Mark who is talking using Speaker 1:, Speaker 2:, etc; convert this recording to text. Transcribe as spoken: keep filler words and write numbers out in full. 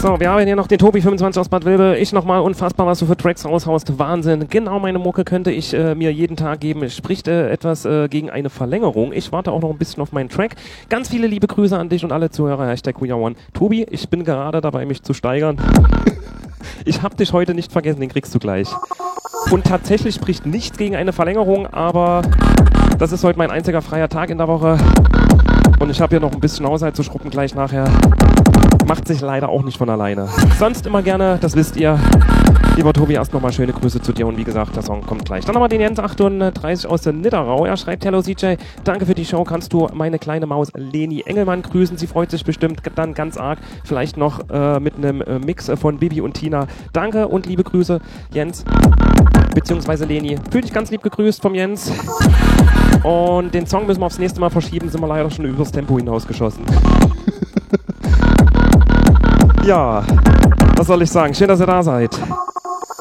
Speaker 1: So, wir haben hier noch den Tobi fünfundzwanzig aus Bad Wilbel. Ich nochmal, unfassbar, was du für Tracks raushaust. Wahnsinn. Genau meine Mucke könnte ich äh, mir jeden Tag geben. Es spricht äh, etwas äh, gegen eine Verlängerung. Ich warte auch noch ein bisschen auf meinen Track. Ganz viele liebe Grüße an dich und alle Zuhörer. Hashtag We Are One. Tobi, ich bin gerade dabei, mich zu steigern. Ich hab dich heute nicht vergessen, den kriegst du gleich. Und tatsächlich spricht nichts gegen eine Verlängerung, aber das ist heute mein einziger freier Tag in der Woche. Und ich habe hier noch ein bisschen Haushalt zu schrubben gleich nachher. Macht sich leider auch nicht von alleine. Sonst immer gerne, das wisst ihr. Lieber Tobi, erst nochmal schöne Grüße zu dir und wie gesagt, der Song kommt gleich. Dann haben wir den Jens achtunddreißig aus der Nidderau. Er schreibt: Hello C J, danke für die Show. Kannst du meine kleine Maus Leni Engelmann grüßen? Sie freut sich bestimmt dann ganz arg. Vielleicht noch äh, mit einem äh, Mix von Bibi und Tina. Danke und liebe Grüße, Jens. Beziehungsweise Leni. Fühl dich ganz lieb gegrüßt vom Jens. Und den Song müssen wir aufs nächste Mal verschieben. Sind wir leider schon übers Tempo hinausgeschossen. Ja, was soll ich sagen? Schön, dass ihr da seid.